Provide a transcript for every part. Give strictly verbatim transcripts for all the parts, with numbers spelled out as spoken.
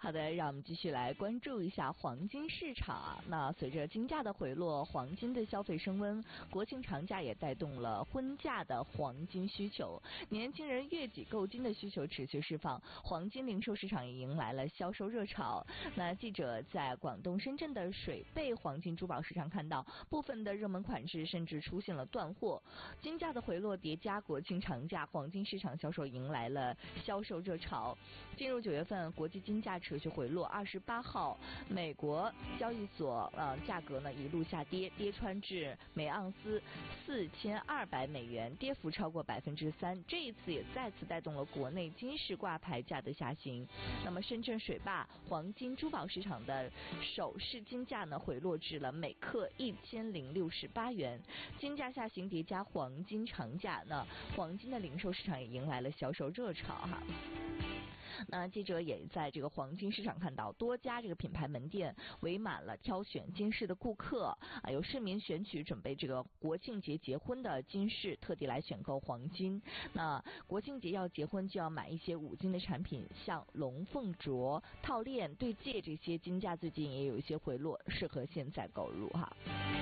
好的，让我们继续来关注一下黄金市场。那随着金价的回落，黄金的消费升温，国庆长假也带动了婚嫁的黄金需求，年轻人月季购金的需求持续释放，黄金零售市场也迎来了销售热潮。那记者在广东深圳的水贝黄金珠宝市场看到，部分的热门款式甚至出现了断货。金价的回落叠加国庆长假，黄金市场销售迎来了销售热潮。进入九月份，国际金价持续回落。二十八号，美国交易所呃价格呢一路下跌，跌穿至每盎司四千二百美元，跌幅超过百分之三。这一次也再次带动了国内金市挂牌价的下行。那么，深圳水坝黄金珠宝市场的首饰金价呢回落至了每克一千零六十八元。金价下行叠加黄金长假，那黄金的零售市场也迎来了销售热潮哈。那记者也在这个黄金市场看到，多家这个品牌门店围满了挑选金饰的顾客啊，有市民选取准备这个国庆节结婚的金饰，特地来选购黄金。那国庆节要结婚就要买一些五金的产品，像龙凤镯、套链、对戒这些，金价最近也有一些回落，适合现在购入哈。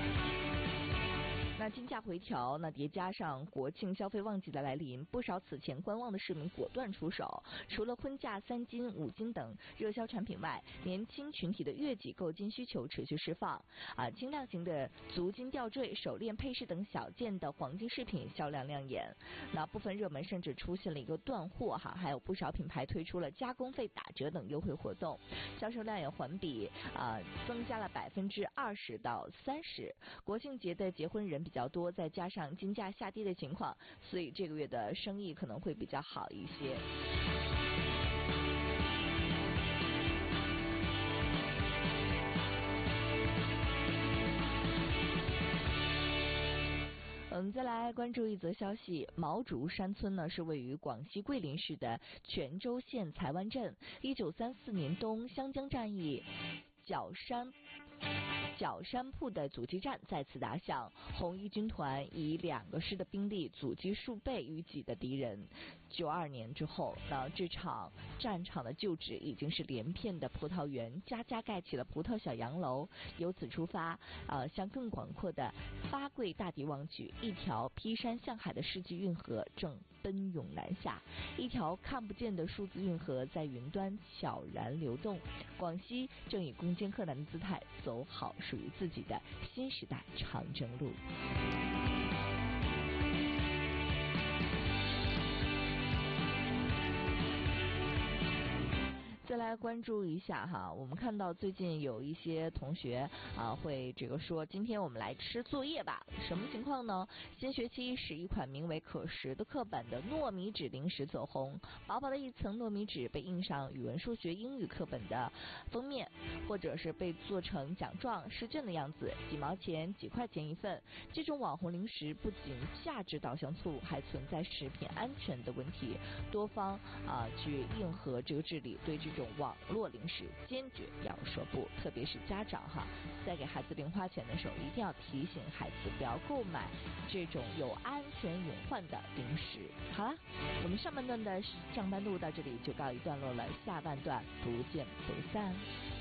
那金价回调，那叠加上国庆消费旺季的来临，不少此前观望的市民果断出手。除了婚嫁、三金、五金等热销产品外，年轻群体的月季购金需求持续释放。啊，轻量型的足金吊坠、手链、配饰等小件的黄金饰品销量亮眼。那部分热门甚至出现了一个断货哈，还有不少品牌推出了加工费打折等优惠活动，销售量也环比啊增加了百分之二十到三十。国庆节的结婚人比较多，再加上金价下跌的情况，所以这个月的生意可能会比较好一些。我们再来关注一则消息，毛竹山村呢是位于广西桂林市的泉州县才湾镇。一九三四年冬，湘江战役，角山角山铺的阻击战再次打响，红一军团以两个师的兵力阻击数倍于己的敌人。九二年之后，那这场战场的旧址已经是连片的葡萄园，家家盖起了葡萄小洋楼。由此出发，呃，向更广阔的八桂大地望去，一条劈山向海的世纪运河正奔涌南下，一条看不见的数字运河在云端悄然流动。广西正以攻坚克难的姿态走好属于自己的新时代长征路。再来关注一下哈，我们看到最近有一些同学啊会这个说，今天我们来吃作业吧。什么情况呢？新学期使一款名为可食的课本的糯米纸零食走红，薄薄的一层糯米纸被印上语文、数学、英语课本的封面，或者是被做成奖状、试卷的样子，几毛钱、几块钱一份。这种网红零食不仅价值导向错误，还存在食品安全的问题。多方啊去应和这个治理，对这这种网络零食坚决要说不，特别是家长哈，在给孩子零花钱的时候，一定要提醒孩子不要购买这种有安全隐患的零食。好了，我们上半段的上班路到这里就告一段落了，下半段不见不散。